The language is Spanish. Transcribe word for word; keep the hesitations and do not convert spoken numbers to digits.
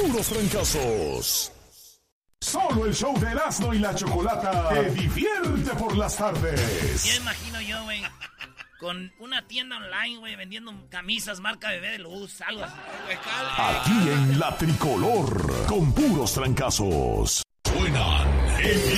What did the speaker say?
puros trancazos. Solo el show de Erasmo y la Chocolata te divierte por las tardes. Ya imagino yo, güey, con una tienda online, güey, vendiendo camisas marca Bebé de Luz, algo así. Aquí en La Tricolor, con puros trancazos. Suenan en